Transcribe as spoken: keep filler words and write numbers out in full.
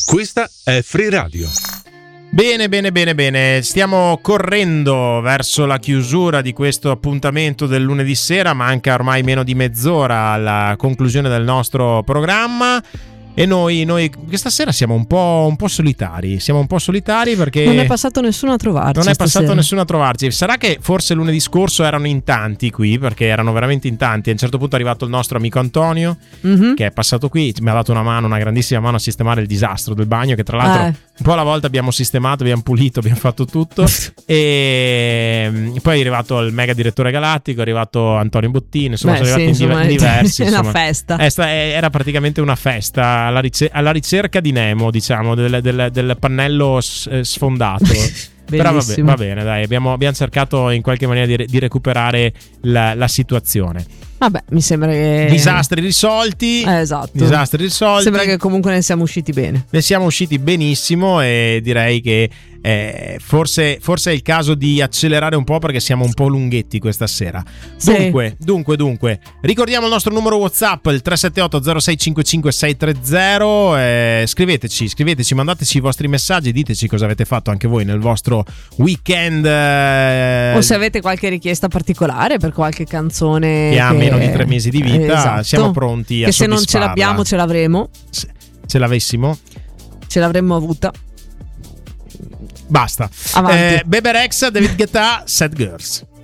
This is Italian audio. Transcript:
Questa è Free Radio. Bene, bene, bene, bene. Stiamo correndo verso la chiusura di questo appuntamento del lunedì sera. Manca ormai meno di mezz'ora alla conclusione del nostro programma. E noi, noi questa sera siamo un po', un po' solitari. Siamo un po' solitari perché non è passato nessuno a trovarci. Non è passato stasera. nessuno a trovarci. Sarà che forse lunedì scorso erano in tanti qui, perché erano veramente in tanti. A un certo punto è arrivato il nostro amico Antonio, mm-hmm. che è passato qui, mi ha dato una mano, una grandissima mano a sistemare il disastro del bagno, che tra l'altro eh. un po' alla volta abbiamo sistemato, abbiamo pulito, abbiamo fatto tutto. E poi è arrivato il mega direttore galattico, è arrivato Antonio Bottini, insomma Beh, sono arrivati sì, in insomma, diversi. È insomma. una festa. È sta- era praticamente una festa alla, rice- alla ricerca di Nemo, diciamo, del, del, del pannello s- sfondato. Però va, be- va bene, dai, abbiamo, abbiamo cercato in qualche maniera di, re- di recuperare la, la situazione. Vabbè, mi sembra che disastri risolti. Eh, esatto. Disastri risolti. Sembra che comunque ne siamo usciti bene. Ne siamo usciti benissimo e direi che eh, forse, forse è il caso di accelerare un po' perché siamo un po' lunghetti questa sera. Sì. Dunque, dunque, dunque, ricordiamo il nostro numero WhatsApp, il tre sette otto zero sei cinque cinque sei tre zero. Eh, scriveteci, scriveteci, mandateci i vostri messaggi, diteci cosa avete fatto anche voi nel vostro weekend. Eh, o se avete qualche richiesta particolare per qualche canzone che ha che... meno di tre mesi di vita, esatto. siamo pronti a che se non ce soddisfarla. l'abbiamo ce l'avremo. Se, se l'avessimo ce l'avremmo avuta. Basta. Avanti. eh, Bebe Rexha, David Guetta, Sad Girls.